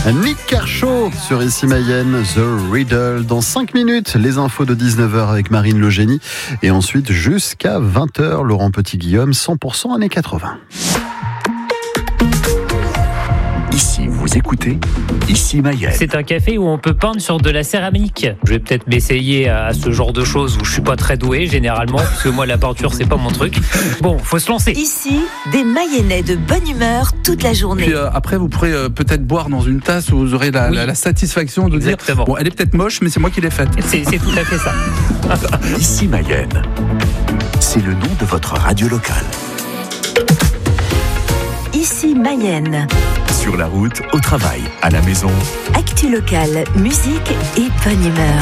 Nick Kershaw sur Ici Mayenne, The Riddle. Dans 5 minutes, les infos de 19h avec Marine Le Génie. Et ensuite, jusqu'à 20h, Laurent Petit-Guillaume, 100% années 80. Ici, vous écoutez Ici Mayenne. C'est un café où on peut peindre sur de la céramique. Je vais peut-être m'essayer à ce genre de choses où je suis pas très doué généralement, parce que moi la peinture c'est pas mon truc. Bon, faut se lancer. Ici, des Mayennais de bonne humeur toute la journée. Puis après, vous pourrez peut-être boire dans une tasse où vous aurez la satisfaction de Exactement. dire bon, elle est peut-être moche, mais c'est moi qui l'ai faite. C'est tout à fait ça. Ici Mayenne. C'est le nom de votre radio locale. Ici Mayenne. Sur la route, au travail, à la maison. Actu locale, musique et bonne humeur.